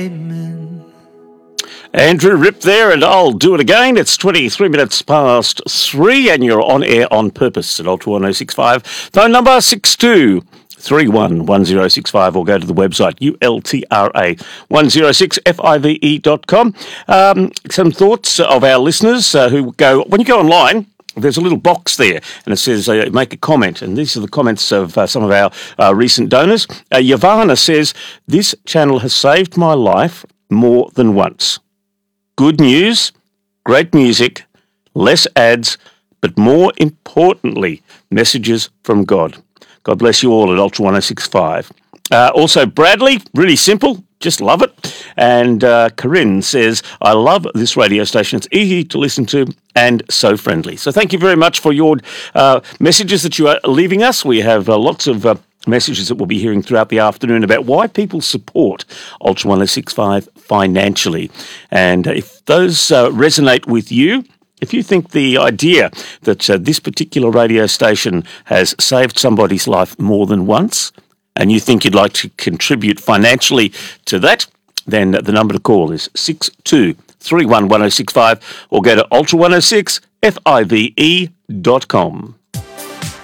Andrew Rip there, and I'll do it again. It's 23 minutes past 3, and you're on air on purpose at Ultra 1065. Phone number 62311065, or go to the website ultra1065.com. Some thoughts of our listeners who go, when you go online, there's a little box there, and it says, make a comment. And these are the comments of some of our recent donors. Yavana says, this channel has saved my life more than once. Good news, great music, less ads, but more importantly, messages from God. God bless you all at Ultra 1065. Also, Bradley, really simple. Just love it. And Corinne says, I love this radio station. It's easy to listen to and so friendly. So thank you very much for your messages that you are leaving us. We have lots of messages that we'll be hearing throughout the afternoon about why people support Ultra 1065 financially. And if those resonate with you, if you think the idea that this particular radio station has saved somebody's life more than once, and you think you'd like to contribute financially to that, then the number to call is 62311065, or go to ultra106five.com.